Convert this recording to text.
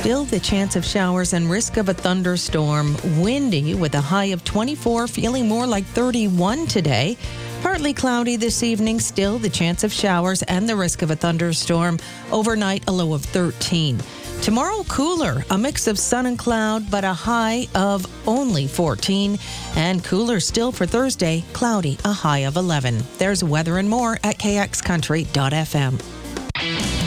Still the chance of showers and risk of a thunderstorm. Windy with a high of 24, feeling more like 31 today. Partly cloudy this evening. Still the chance of showers and the risk of a thunderstorm. Overnight, a low of 13. Tomorrow, cooler, a mix of sun and cloud, but a high of only 14. And cooler still for Thursday, cloudy, a high of 11. There's weather and more at kxcountry.fm.